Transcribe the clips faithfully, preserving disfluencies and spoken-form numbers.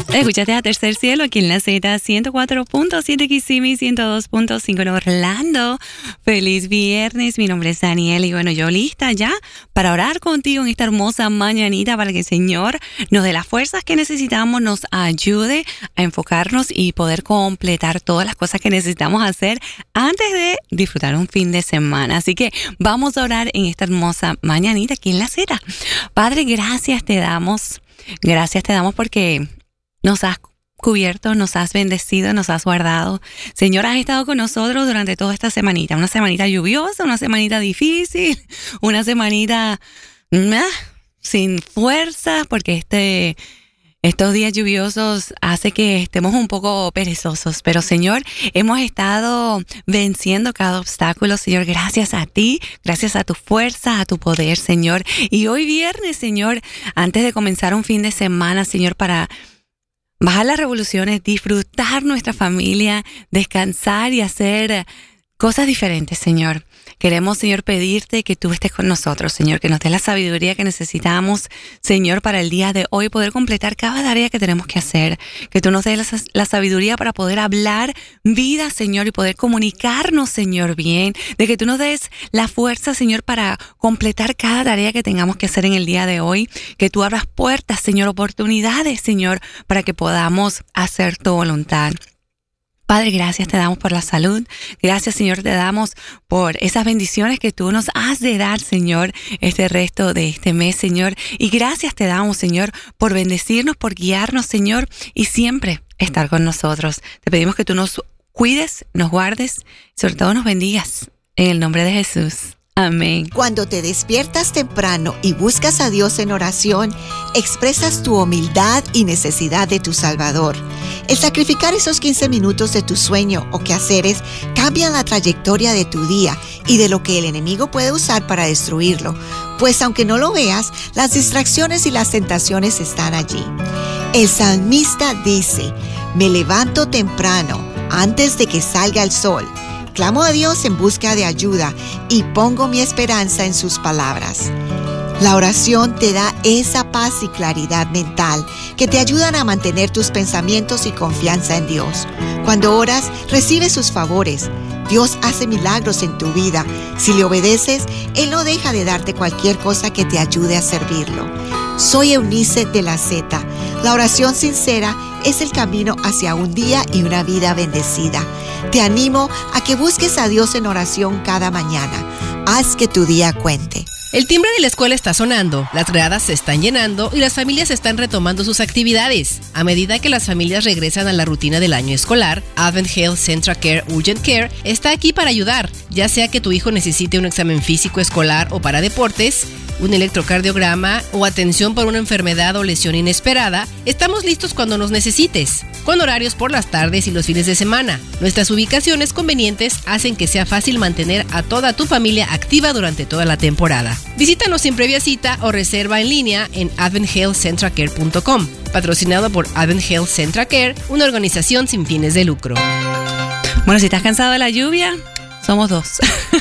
Escúchate a Tercer Cielo aquí en la Z ciento cuatro punto siete Kissimmee, ciento dos punto cinco en Orlando. Feliz viernes, mi nombre es Daniel y bueno, yo lista ya para orar contigo en esta hermosa mañanita para que el Señor nos dé las fuerzas que necesitamos, nos ayude a enfocarnos y poder completar todas las cosas que necesitamos hacer antes de disfrutar un fin de semana. Así que vamos a orar en esta hermosa mañanita aquí en la Z. Padre, gracias te damos, gracias te damos porque nos has cubierto, nos has bendecido, nos has guardado. Señor, has estado con nosotros durante toda esta semanita. Una semanita lluviosa, una semanita difícil, una semanita nah, sin fuerza, porque este, estos días lluviosos hace que estemos un poco perezosos. Pero, Señor, hemos estado venciendo cada obstáculo, Señor, gracias a ti, gracias a tu fuerza, a tu poder, Señor. Y hoy viernes, Señor, antes de comenzar un fin de semana, Señor, para bajar las revoluciones, disfrutar nuestra familia, descansar y hacer cosas diferentes, Señor. Queremos, Señor, pedirte que tú estés con nosotros, Señor, que nos des la sabiduría que necesitamos, Señor, para el día de hoy poder completar cada tarea que tenemos que hacer. Que tú nos des la, la sabiduría para poder hablar vida, Señor, y poder comunicarnos, Señor, bien. De que tú nos des la fuerza, Señor, para completar cada tarea que tengamos que hacer en el día de hoy. Que tú abras puertas, Señor, oportunidades, Señor, para que podamos hacer tu voluntad. Padre, gracias te damos por la salud. Gracias, Señor, te damos por esas bendiciones que tú nos has de dar, Señor, este resto de este mes, Señor. Y gracias te damos, Señor, por bendecirnos, por guiarnos, Señor, y siempre estar con nosotros. Te pedimos que tú nos cuides, nos guardes, y sobre todo nos bendigas. En el nombre de Jesús. Amén. Cuando te despiertas temprano y buscas a Dios en oración, expresas tu humildad y necesidad de tu Salvador. El sacrificar esos quince minutos de tu sueño o quehaceres cambian la trayectoria de tu día y de lo que el enemigo puede usar para destruirlo. Pues aunque no lo veas, las distracciones y las tentaciones están allí. El salmista dice: me levanto temprano, antes de que salga el sol. Clamo a Dios en busca de ayuda y pongo mi esperanza en sus palabras. La oración te da esa paz y claridad mental que te ayudan a mantener tus pensamientos y confianza en Dios. Cuando oras, recibes sus favores. Dios hace milagros en tu vida. Si le obedeces, Él no deja de darte cualquier cosa que te ayude a servirlo. Soy Eunice de la Z. La oración sincera es el camino hacia un día y una vida bendecida. Te animo a que busques a Dios en oración cada mañana. Haz que tu día cuente. El timbre de la escuela está sonando, las gradas se están llenando y las familias están retomando sus actividades. A medida que las familias regresan a la rutina del año escolar, Advent Health Central Care Urgent Care está aquí para ayudar, ya sea que tu hijo necesite un examen físico escolar o para deportes, un electrocardiograma o atención por una enfermedad o lesión inesperada. Estamos listos cuando nos necesites, con horarios por las tardes y los fines de semana. Nuestras ubicaciones convenientes hacen que sea fácil mantener a toda tu familia activa durante toda la temporada. Visítanos sin previa cita o reserva en línea en advent health central care punto com, patrocinado por Advent Health Central Care, una organización sin fines de lucro. Bueno, si estás cansado de la lluvia, somos dos.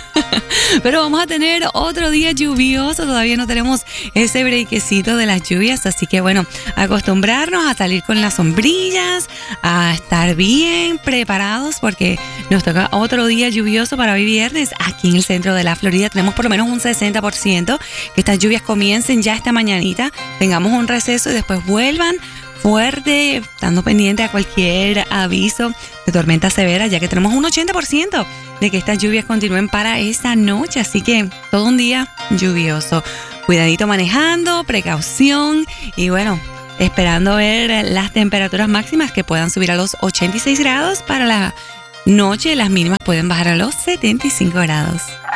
Pero vamos a tener otro día lluvioso. Todavía no tenemos ese brequecito de las lluvias. Así que bueno, acostumbrarnos a salir con las sombrillas, a estar bien preparados porque nos toca otro día lluvioso para hoy viernes. Aquí en el centro de la Florida tenemos por lo menos un sesenta por ciento que estas lluvias comiencen ya esta mañanita. Tengamos un receso y después vuelvan fuerte, estando pendiente a cualquier aviso de tormenta severa, ya que tenemos un ochenta por ciento de que estas lluvias continúen para esta noche, así que todo un día lluvioso. Cuidadito manejando, precaución y bueno, esperando ver las temperaturas máximas que puedan subir a los ochenta y seis grados para la noche, las mínimas pueden bajar a los setenta y cinco grados.